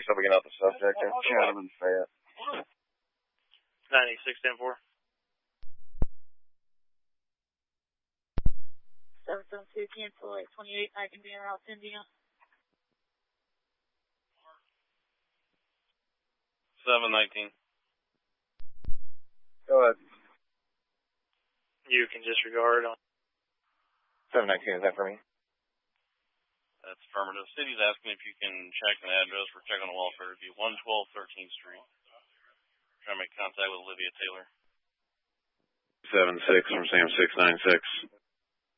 so we can out the subject there. Chatham and Fayette. 96-10-4. 772, cancel at 28, I can be en route to India. 719. Go ahead. You can disregard on 719, is that for me? That's affirmative. City's asking if you can check an address. We're checking the welfare review. 112 13th Street. Trying to make contact with Olivia Taylor. 76 from Sam 696.